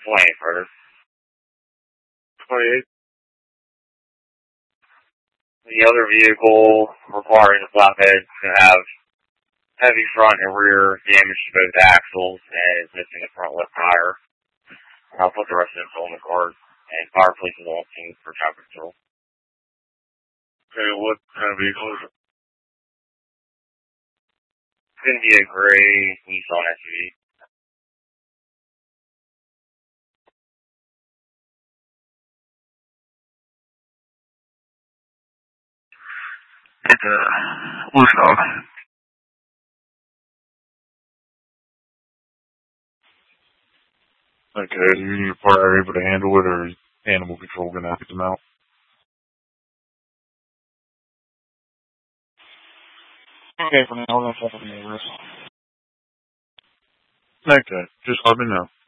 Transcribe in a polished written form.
21st. 28. The other vehicle requiring the flatbed to have heavy front and rear damage to both axles and is missing the front left tire. I'll put the rest of it on the card, and fire police is on scene for traffic control. Okay, what kind of vehicle is it? It's going to be a gray Nissan SUV. It's a loose dog. Okay, do you need a partner able to handle it, or is animal control going to have to come out? Okay, for now, we're going to check with the neighbors. Okay, just let me know.